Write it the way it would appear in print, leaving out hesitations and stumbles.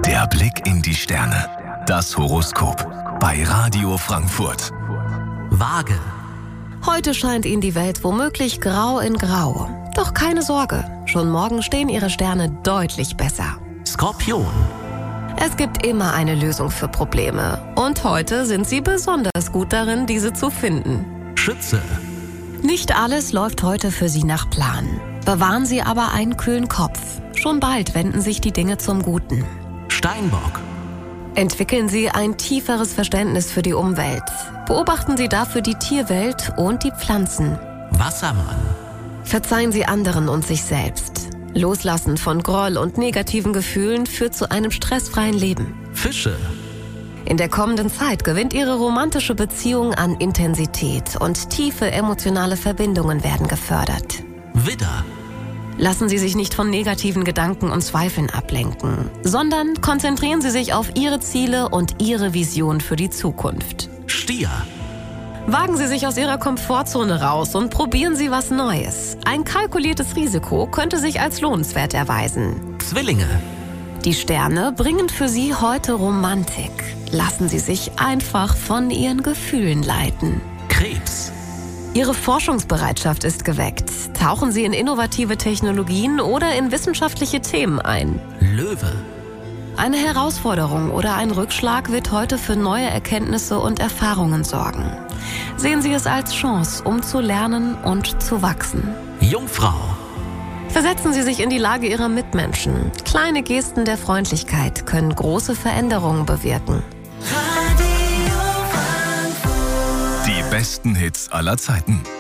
Der Blick in die Sterne. Das Horoskop bei Radio Frankfurt. Waage. Heute scheint Ihnen die Welt womöglich grau in grau. Doch keine Sorge, schon morgen stehen Ihre Sterne deutlich besser. Skorpion. Es gibt immer eine Lösung für Probleme. Und heute sind Sie besonders gut darin, diese zu finden. Schütze. Nicht alles läuft heute für Sie nach Plan. Bewahren Sie aber einen kühlen Kopf. Schon bald wenden sich die Dinge zum Guten. Steinbock. Entwickeln Sie ein tieferes Verständnis für die Umwelt. Beobachten Sie dafür die Tierwelt und die Pflanzen. Wassermann. Verzeihen Sie anderen und sich selbst. Loslassen von Groll und negativen Gefühlen führt zu einem stressfreien Leben. Fische. In der kommenden Zeit gewinnt Ihre romantische Beziehung an Intensität und tiefe emotionale Verbindungen werden gefördert. Widder. Lassen Sie sich nicht von negativen Gedanken und Zweifeln ablenken, sondern konzentrieren Sie sich auf Ihre Ziele und Ihre Vision für die Zukunft. Stier. Wagen Sie sich aus Ihrer Komfortzone raus und probieren Sie was Neues. Ein kalkuliertes Risiko könnte sich als lohnenswert erweisen. Zwillinge. Die Sterne bringen für Sie heute Romantik. Lassen Sie sich einfach von Ihren Gefühlen leiten. Krebs. Ihre Forschungsbereitschaft ist geweckt. Tauchen Sie in innovative Technologien oder in wissenschaftliche Themen ein. Löwe. Eine Herausforderung oder ein Rückschlag wird heute für neue Erkenntnisse und Erfahrungen sorgen. Sehen Sie es als Chance, um zu lernen und zu wachsen. Jungfrau. Versetzen Sie sich in die Lage Ihrer Mitmenschen. Kleine Gesten der Freundlichkeit können große Veränderungen bewirken. Die besten Hits aller Zeiten.